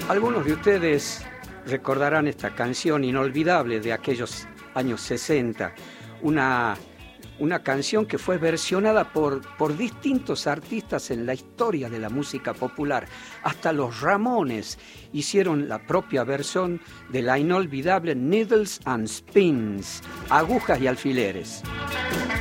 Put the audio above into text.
Algunos de ustedes recordarán esta canción inolvidable de aquellos años 60, una canción que fue versionada por distintos artistas en la historia de la música popular. Hasta los Ramones hicieron la propia versión de la inolvidable Needles and Pins, agujas y alfileres.